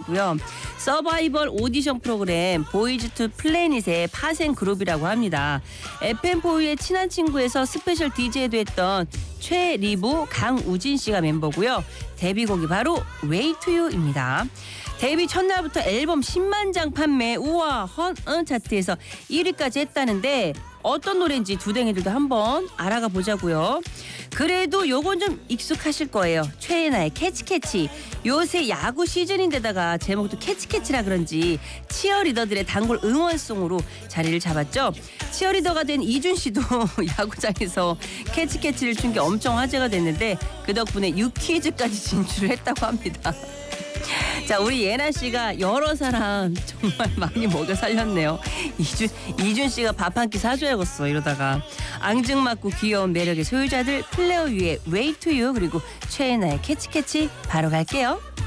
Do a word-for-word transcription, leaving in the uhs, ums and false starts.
팀이고요. 서바이벌 오디션 프로그램 보이즈 투 플래닛의 파생 그룹이라고 합니다. 에프엠포유의 친한 친구에서 스페셜 디제이도 했던 최리부, 강우진 씨가 멤버고요. 데뷔곡이 바로 Way to You입니다. 데뷔 첫날부터 앨범 십만 장 판매, 우와 헌 응, 차트에서 일 위까지 했다는데 어떤 노래인지 두댕이들도 한번 알아가 보자고요. 그래도 요건 좀 익숙하실 거예요. 최애나의 캐치캐치. 요새 야구 시즌인데다가 제목도 캐치캐치라 그런지 치어리더들의 단골 응원송으로 자리를 잡았죠. 치어리더가 된 이준 씨도 야구장에서 캐치캐치를 춘 게 엄청 화제가 됐는데 그 덕분에 유퀴즈까지 진출을 했다고 합니다. 자, 우리 예나 씨가 여러 사람 정말 많이 먹여 살렸네요. 이준, 이준 씨가 밥 한 끼 사줘야겠어 이러다가. 앙증맞고 귀여운 매력의 소유자들 플레어 위의 Way to You 그리고 최애나의 캐치캐치 바로 갈게요.